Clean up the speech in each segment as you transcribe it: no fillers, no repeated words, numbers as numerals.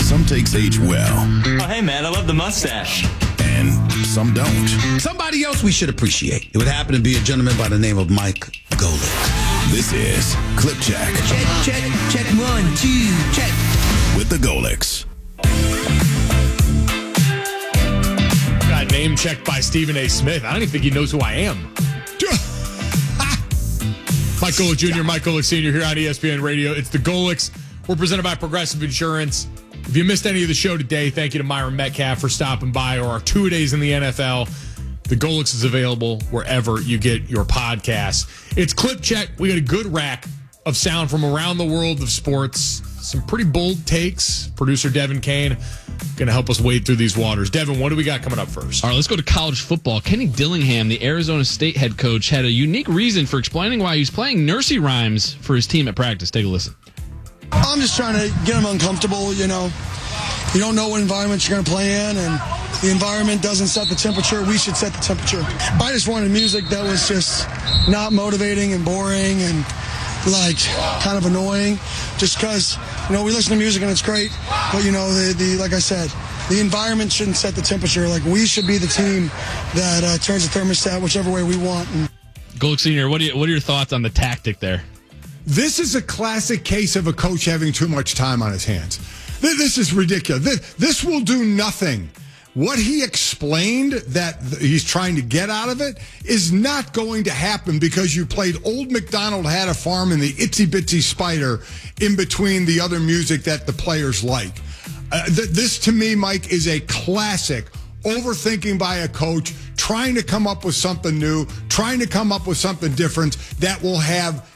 Some takes age well. Oh, hey, man, I love the mustache. And some don't. Somebody else we should appreciate. It would happen to be a gentleman by the name of Mike Golic. This is Clip Check. Check, 1, 2, check. With the Golics. Got name checked by Stephen A. Smith. I don't even think he knows who I am. Mike Golic Jr., Mike Golic Sr. here on ESPN Radio. It's the Golics. We're presented by Progressive Insurance. If you missed any of the show today, thank you to Myron Metcalf for stopping by, or our 2-a-days in the NFL. The Golics is available wherever you get your podcasts. It's Clip Check. We got a good rack of sound from around the world of sports. Some pretty bold takes. Producer Devin Kane going to help us wade through these waters. Devin, what do we got coming up first? All right, let's go to college football. Kenny Dillingham, the Arizona State head coach, had a unique reason for explaining why he's playing nursery rhymes for his team at practice. Take a listen. I'm just trying to get them uncomfortable, you know. You don't know what environment you're going to play in, and the environment doesn't set the temperature. We should set the temperature. I just wanted music that was just not motivating and boring and, like, kind of annoying. Just because, you know, we listen to music and it's great, but, you know, the like I said, the environment shouldn't set the temperature. Like, we should be the team that turns the thermostat whichever way we want. Golic Sr., what are your thoughts on the tactic there? This is a classic case of a coach having too much time on his hands. This is ridiculous. This will do nothing. What he explained that he's trying to get out of it is not going to happen because you played Old MacDonald Had a Farm and the Itsy Bitsy Spider in between the other music that the players like. This, to me, Mike, is a classic overthinking by a coach, trying to come up with something new, trying to come up with something different that will have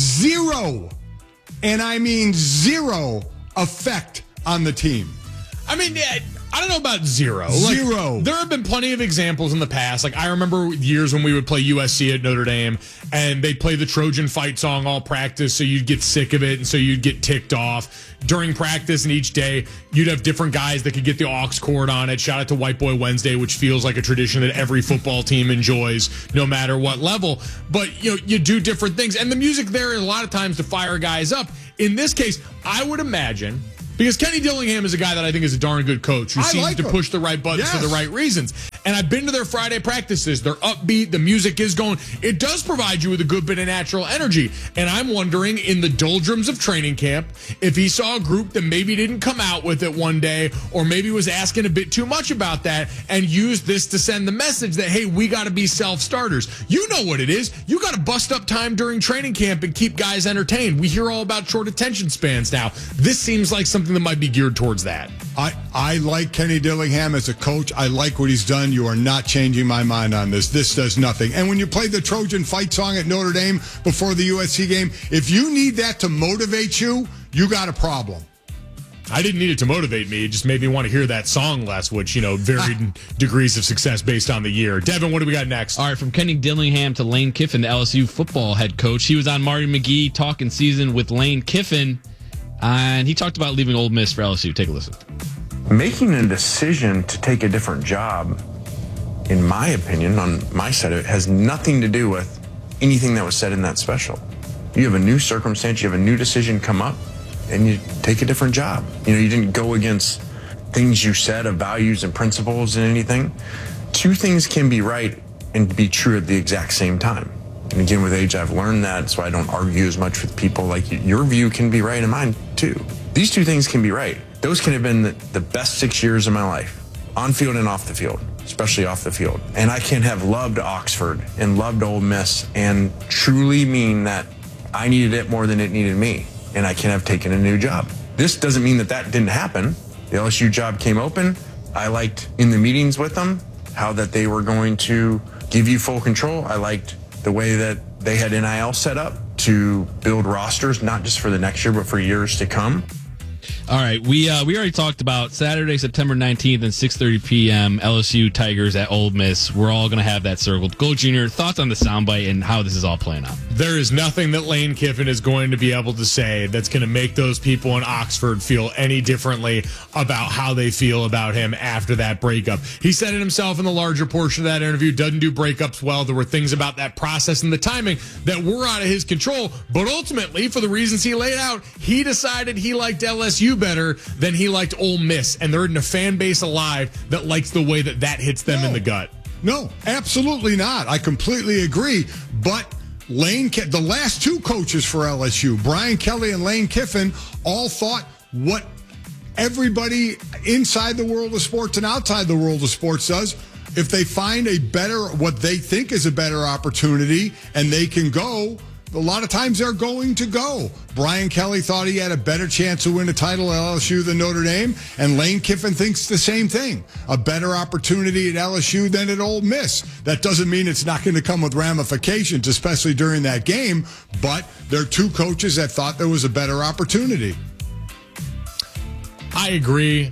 zero, and I mean zero, effect on the team. I mean, I don't know about zero. Zero. There have been plenty of examples in the past. Like, I remember years when we would play USC at Notre Dame, and they'd play the Trojan fight song all practice, so you'd get sick of it, and so you'd get ticked off. During practice and each day, you'd have different guys that could get the aux cord on it. Shout out to White Boy Wednesday, which feels like a tradition that every football team enjoys, no matter what level. But, you know, you do different things. And the music there is a lot of times to fire guys up. In this case, I would imagine, because Kenny Dillingham is a guy that I think is a darn good coach who seems to push the right buttons for the right reasons. And I've been to their Friday practices. They're upbeat. The music is going. It does provide you with a good bit of natural energy. And I'm wondering, in the doldrums of training camp, if he saw a group that maybe didn't come out with it one day, or maybe was asking a bit too much about that, and used this to send the message that, hey, we got to be self-starters. You know what it is. You got to bust up time during training camp and keep guys entertained. We hear all about short attention spans now. This seems like something that might be geared towards that. I like Kenny Dillingham as a coach. I like what he's done. You are not changing my mind on this. This does nothing. And when you play the Trojan fight song at Notre Dame before the USC game, if you need that to motivate you, you got a problem. I didn't need it to motivate me. It just made me want to hear that song less, which, you know, varied degrees of success based on the year. Devin, what do we got next? All right, from Kenny Dillingham to Lane Kiffin, the LSU football head coach. He was on Marty McGee talking season with Lane Kiffin, and he talked about leaving Ole Miss for LSU. Take a listen. Making a decision to take a different job, in my opinion, on my side of it, has nothing to do with anything that was said in that special. You have a new circumstance, you have a new decision come up, and you take a different job. You know, you didn't go against things you said of values and principles and anything. Two things can be right and be true at the exact same time. And again, with age, I've learned that, so I don't argue as much with people. Like, your view can be right and mine too. These two things can be right. Those can have been the best 6 years of my life, on field and off the field, especially off the field. And I can have loved Oxford and loved Ole Miss and truly mean that I needed it more than it needed me. And I can have taken a new job. This doesn't mean that that didn't happen. The LSU job came open. I liked in the meetings with them how that they were going to give you full control. I liked the way that they had NIL set up to build rosters, not just for the next year, but for years to come. All right, we already talked about Saturday, September 19th and 6:30 p.m. LSU Tigers at Ole Miss. We're all going to have that circled. Go Junior, thoughts on the soundbite and how this is all playing out? There is nothing that Lane Kiffin is going to be able to say that's going to make those people in Oxford feel any differently about how they feel about him after that breakup. He said it himself in the larger portion of that interview, doesn't do breakups well. There were things about that process and the timing that were out of his control, but ultimately, for the reasons he laid out, he decided he liked LSU LSU better than he liked Ole Miss, and there isn't a fan base alive that likes the way that hits them in the gut. No, absolutely not. I completely agree. But the last two coaches for LSU, Brian Kelly and Lane Kiffin, all thought what everybody inside the world of sports and outside the world of sports does. If they find what they think is a better opportunity and they can go, a lot of times they're going to go. Brian Kelly thought he had a better chance to win a title at LSU than Notre Dame, and Lane Kiffin thinks the same thing. A better opportunity at LSU than at Ole Miss. That doesn't mean it's not going to come with ramifications, especially during that game, but there are two coaches that thought there was a better opportunity. I agree.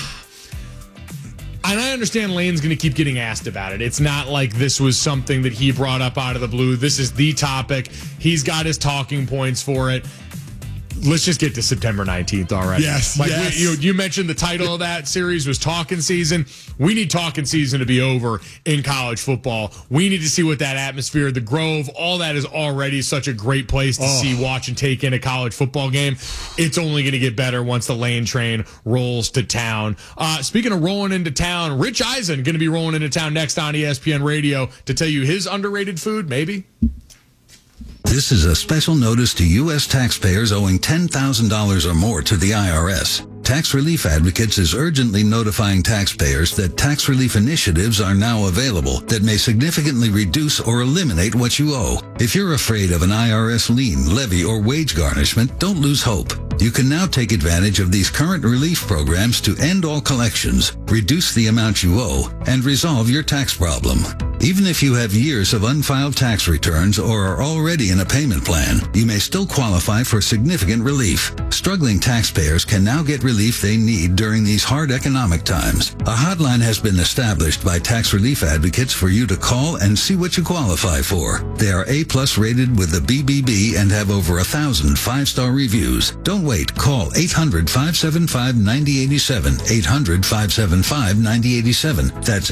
And I understand Lane's going to keep getting asked about it. It's not like this was something that he brought up out of the blue. This is the topic. He's got his talking points for it. Let's just get to September 19th already. Yes, yes. You mentioned the title of that series was Talking Season. We need Talking Season to be over in college football. We need to see what that atmosphere, the Grove, all that is already such a great place to see, watch, and take in a college football game. It's only going to get better once the Lane train rolls to town. Speaking of rolling into town, Rich Eisen going to be rolling into town next on ESPN Radio to tell you his underrated food, maybe. This is a special notice to U.S. taxpayers owing $10,000 or more to the IRS. Tax Relief Advocates is urgently notifying taxpayers that tax relief initiatives are now available that may significantly reduce or eliminate what you owe. If you're afraid of an IRS lien, levy, or wage garnishment, don't lose hope. You can now take advantage of these current relief programs to end all collections, reduce the amount you owe, and resolve your tax problem. Even if you have years of unfiled tax returns or are already in a payment plan, you may still qualify for significant relief. Struggling taxpayers can now get relief they need during these hard economic times. A hotline has been established by Tax Relief Advocates for you to call and see what you qualify for. They are A+ rated with the BBB and have over 1,000 five-star reviews. Don't wait. Call 800-575-9087. 800-575-9087. That's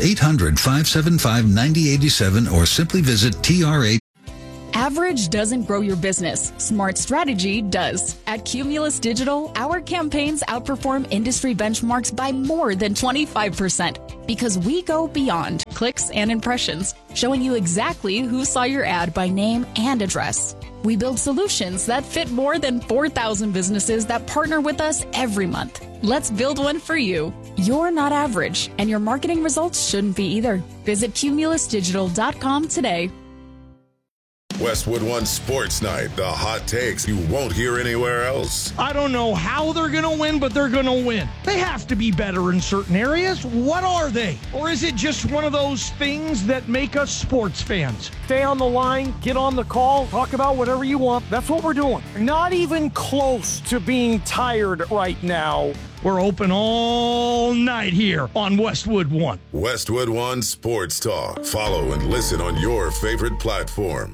800-575-9087, or simply visit TRA. Average doesn't grow your business. Smart strategy does. At Cumulus Digital, our campaigns outperform industry benchmarks by more than 25% because we go beyond clicks and impressions, showing you exactly who saw your ad by name and address. We build solutions that fit more than 4,000 businesses that partner with us every month. Let's build one for you. You're not average, and your marketing results shouldn't be either. Visit cumulusdigital.com today. Westwood One Sports Night, the hot takes you won't hear anywhere else. I don't know how they're going to win, but they're going to win. They have to be better in certain areas. What are they? Or is it just one of those things that make us sports fans? Stay on the line, get on the call, talk about whatever you want. That's what we're doing. Not even close to being tired right now. We're open all night here on Westwood One. Westwood One Sports Talk. Follow and listen on your favorite platform.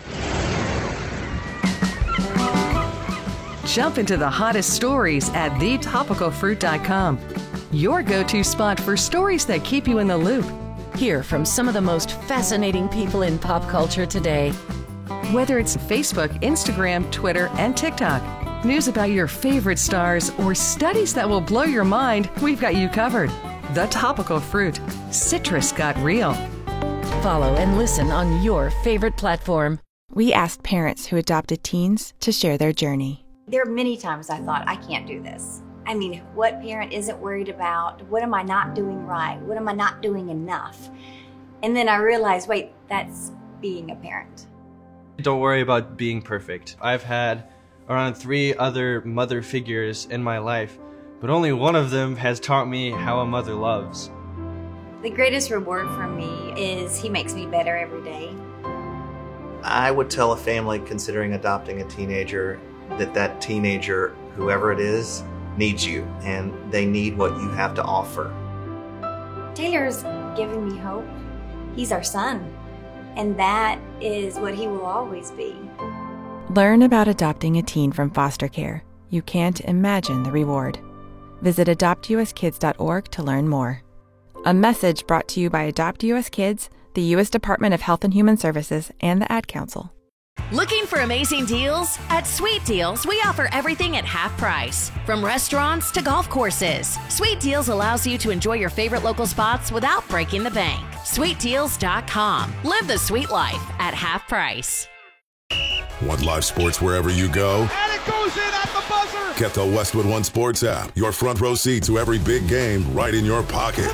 Jump into the hottest stories at thetopicalfruit.com. Your go-to spot for stories that keep you in the loop. Hear from some of the most fascinating people in pop culture today. Whether it's Facebook, Instagram, Twitter, and TikTok, news about your favorite stars, or studies that will blow your mind, we've got you covered. The Topical Fruit. Citrus got real. Follow and listen on your favorite platform. We asked parents who adopted teens to share their journey. There are many times I thought, I can't do this. I mean, what parent isn't worried about? What am I not doing right? What am I not doing enough? And then I realized, wait, that's being a parent. Don't worry about being perfect. I've had around 3 other mother figures in my life, but only one of them has taught me how a mother loves. The greatest reward for me is he makes me better every day. I would tell a family considering adopting a teenager that teenager, whoever it is, needs you, and they need what you have to offer. Taylor's given me hope. He's our son, and that is what he will always be. Learn about adopting a teen from foster care. You can't imagine the reward. Visit adoptuskids.org to learn more. A message brought to you by Adopt US Kids, the U.S. Department of Health and Human Services, and the Ad Council. Looking for amazing deals? At Sweet Deals, we offer everything at half price. From restaurants to golf courses, Sweet Deals allows you to enjoy your favorite local spots without breaking the bank. SweetDeals.com. Live the sweet life at half price. Want live sports wherever you go? And it goes in at the buzzer. Get the Westwood One Sports app. Your front row seat to every big game right in your pocket.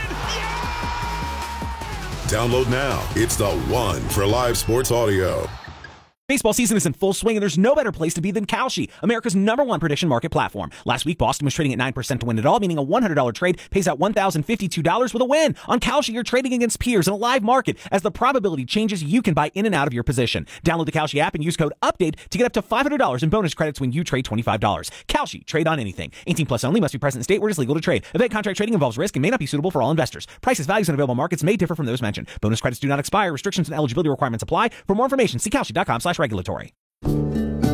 Download now. It's the one for live sports audio. Baseball season is in full swing, and there's no better place to be than Kalshi, America's #1 prediction market platform. Last week, Boston was trading at 9% to win it all, meaning a $100 trade pays out $1,052 with a win. On Kalshi, you're trading against peers in a live market. As the probability changes, you can buy in and out of your position. Download the Kalshi app and use code UPDATE to get up to $500 in bonus credits when you trade $25. Kalshi, trade on anything. 18 plus only, must be present in state where it's legal to trade. Event contract trading involves risk and may not be suitable for all investors. Prices, values, and available markets may differ from those mentioned. Bonus credits do not expire. Restrictions and eligibility requirements apply. For more information, see Kalshi.com/regulatory.